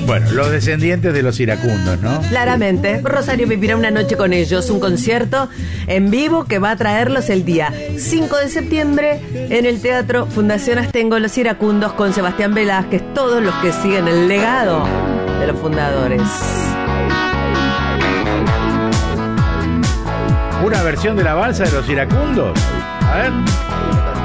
Bueno, los descendientes de los iracundos, ¿no? Claramente, Rosario vivirá una noche con ellos, un concierto en vivo que va a traerlos el día 5 de septiembre en el Teatro Fundación Astengo, Los Iracundos, con Sebastián Velázquez, todos los que siguen el legado de los fundadores. Una versión de la balsa de los iracundos. A ver.